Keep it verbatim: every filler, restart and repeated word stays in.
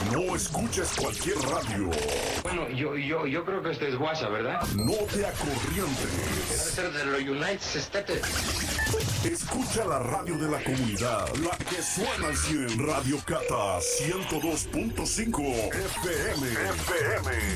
No escuches cualquier radio. Bueno, yo, yo, yo creo que este es WhatsApp, ¿verdad? No te Debe acorrientes. ser de los United States. Escucha la radio de la comunidad, la que suena al cien. Radio Cata ciento dos punto cinco F M. F M.